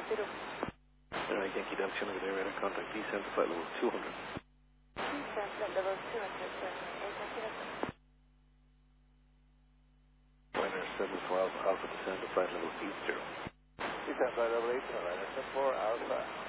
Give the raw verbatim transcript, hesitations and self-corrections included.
Peru. Alright, Yankee Delta Channel, good radar contact descent to flight level two hundred. Descent flight level two hundred, eight Yankee Delta. Ryanair seven four Alpha, Alpha descend to flight level eight zero. Descent flight level eight zero, Ryanair seven four Alpha.